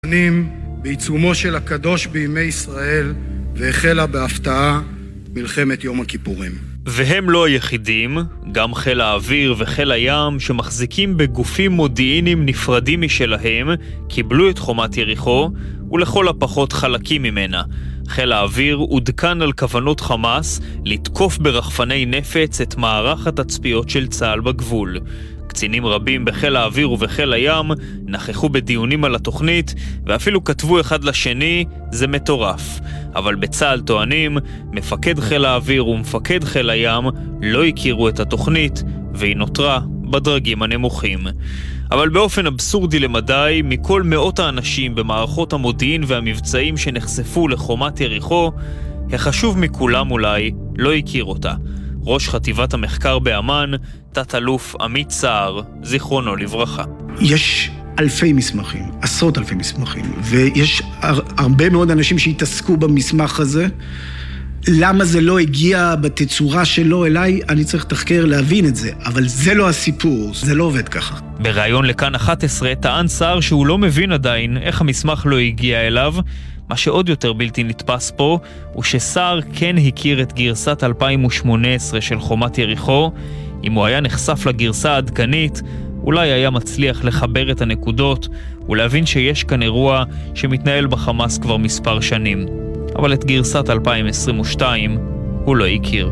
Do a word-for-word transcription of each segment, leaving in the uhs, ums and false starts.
בעיצומו של הקדוש בימי ישראל, והחלה בהפתעה מלחמת יום הכיפורים. והם לא היחידים, גם חיל האוויר וחיל הים שמחזיקים בגופים מודיעיניים נפרדים משלהם, קיבלו את חומת יריחו ולכל הפחות חלקים ממנה. חיל האוויר עודכן על כוונות חמאס לתקוף ברחפני נפץ את מערך התצפיות של צה"ל בגבול. קצינים רבים בחיל האוויר ובחיל הים נכחו בדיונים על התוכנית ואפילו כתבו אחד לשני, זה מטורף. אבל בצה"ל טוענים, מפקד חיל האוויר ומפקד חיל הים לא הכירו את התוכנית והיא נותרה בדרגים הנמוכים. אבל באופן אבסורדי למדי, מכל מאות האנשים במערכות המודיעין והמבצעים שנחשפו לחומת יריחו, החשוב מכולם אולי לא הכיר אותה. ראש חטיבת המחקר באמן, תת-אלוף עמית סער, זיכרונו לברכה. יש אלפי מסמכים, עשרות אלפי מסמכים, ויש הרבה מאוד אנשים שהתעסקו במסמך הזה. למה זה לא הגיע בתצורה שלו אליי, אני צריך תחקר להבין את זה, אבל זה לא הסיפור, זה לא עובד ככה. בראיון לכאן אחת עשרה טען סער שהוא לא מבין עדיין איך המסמך לא הגיע אליו. מה שעוד יותר בלתי נתפס פה, הוא שסער כן הכיר את גרסת אלפיים ושמונה עשרה של חומת יריחו. אם הוא היה נחשף לגרסה העדכנית, אולי היה מצליח לחבר את הנקודות ולהבין שיש כאן אירוע שמתנהל בחמאס כבר מספר שנים. אבל את גרסת אלפיים עשרים ושתיים הוא לא הכיר.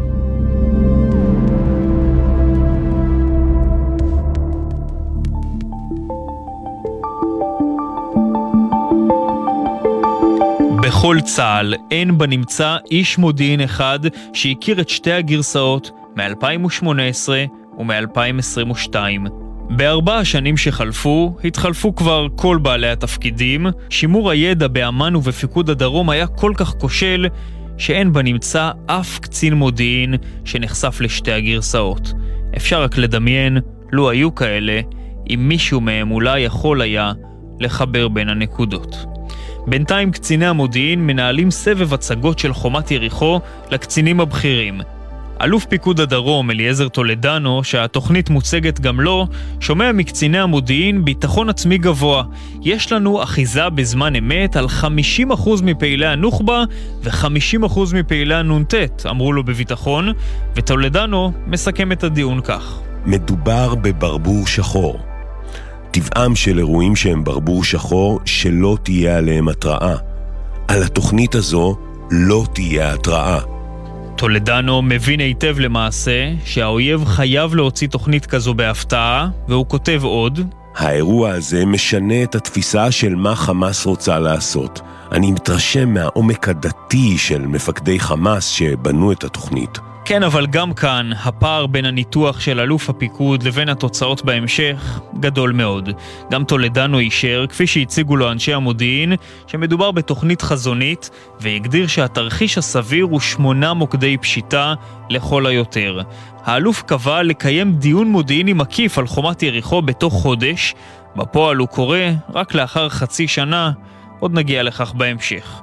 בכל צה"ל אין בנמצא איש מודיעין אחד שהכיר את שתי הגרסאות מ-אלפיים ושמונה עשרה ומ-אלפיים עשרים ושתיים. בארבע השנים שחלפו, התחלפו כבר כל בעלי התפקידים. שימור הידע באמן ובפיקוד הדרום היה כל כך כושל, שאין בנמצא אף קצין מודיעין שנחשף לשתי הגרסאות. אפשר רק לדמיין, לו היו כאלה, אם מישהו מהם אולי יכול היה לחבר בין הנקודות. בינתיים קציני המודיעין מנהלים סבב הצגות של חומת יריחו לקצינים הבכירים. אלוף פיקוד הדרום אליעזר טולדנו, שהתוכנית מוצגת גם לו, שומע מקציני המודיעין ביטחון עצמי גבוה. יש לנו אחיזה בזמן אמת על חמישים אחוז מפעילי הנוח'בה ו-חמישים אחוז מפעילי הנונטט, אמרו לו בביטחון, וטולדנו מסכם את הדיון כך. מדובר בברבור שחור. טבעם של אירועים שהם ברבור שחור שלא תהיה עליהם התראה. על התוכנית הזו לא תהיה התראה. טולדנו מבין היטב למעשה שהאויב חייב להוציא תוכנית כזו בהפתעה, והוא כותב עוד: האירוע הזה משנה את התפיסה של מה חמאס רוצה לעשות. אני מתרשם מהעומק הדתי של מפקדי חמאס שבנו את התוכנית. כן, אבל גם כאן הפער בין הניתוח של אלוף הפיקוד לבין התוצאות בהמשך גדול מאוד. גם טולדנו אישר, כפי שהציגו לו אנשי המודיעין, שמדובר בתוכנית חזונית, והגדיר שהתרחיש הסביר הוא שמונה מוקדי פשיטה לכל היותר. האלוף קבע לקיים דיון מודיעיני מקיף על חומת יריחו בתוך חודש. בפועל הוא קורא רק לאחר חצי שנה, עוד נגיע לכך בהמשך.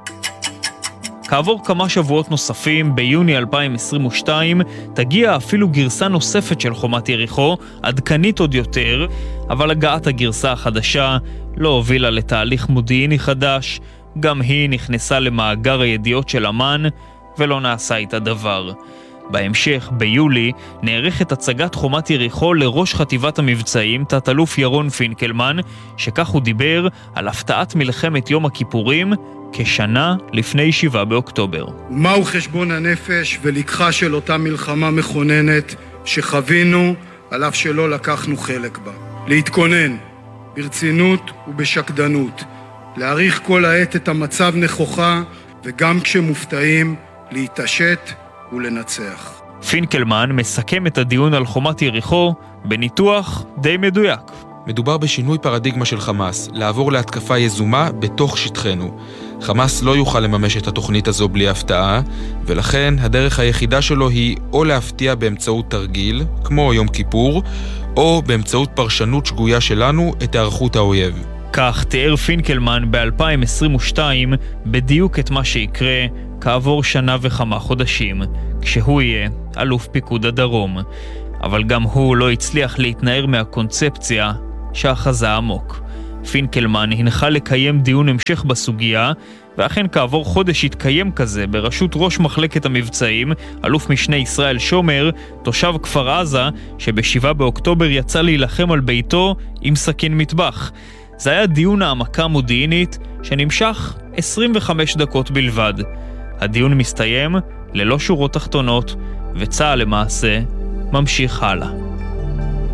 כעבור כמה שבועות נוספים, ביוני אלפיים עשרים ושתיים, תגיע אפילו גרסה נוספת של חומת יריחו, עדכנית עוד יותר, אבל הגעת הגרסה החדשה לא הובילה לתהליך מודיעיני חדש, גם היא נכנסה למאגר הידיעות של אמן, ולא נעשה איתה דבר. בהמשך, ביולי, נערכת הצגת חומת יריחו לראש חטיבת המבצעים, תת-אלוף ירון פינקלמן, שכך הוא דיבר על הפתעת מלחמת יום הכיפורים, כשנה לפני שבעה באוקטובר. מהו חשבון הנפש ולקחה של אותה מלחמה מכוננת שחווינו על אף שלא לקחנו חלק בה. להתכונן ברצינות ובשקדנות, להעריך כל העת את המצב נכוחה, וגם כשמופתעים להתעשת ולנצח. פינקלמן מסכם את הדיון על חומת יריחו בניתוח די מדויק. מדובר בשינוי פרדיגמה של חמאס, לעבור להתקפה יזומה בתוך שטחנו. חמאס לא יוכל לממש את התוכנית הזו בלי הפתעה, ולכן הדרך היחידה שלו היא או להפתיע באמצעות תרגיל, כמו יום כיפור, או באמצעות פרשנות שגויה שלנו את הערכות האויב. כך תיאר פינקלמן ב-אלפיים עשרים ושתיים בדיוק את מה שיקרה כעבור שנה וכמה חודשים, כשהוא יהיה אלוף פיקוד הדרום. אבל גם הוא לא הצליח להתנער מהקונספציה שאחזה עמוק. פינקלמן הנחה לקיים דיון המשך בסוגיה, ואכן כעבור חודש התקיים כזה בראשות ראש מחלקת המבצעים, אלוף משנה ישראל שומר, תושב כפר עזה, שבשבעה באוקטובר יצא להילחם על ביתו עם סכין מטבח. זה היה דיון העמקה מודיעינית שנמשך עשרים וחמש דקות בלבד. הדיון מסתיים ללא שורות תחתונות, וצה"ל למעשה ממשיך הלאה.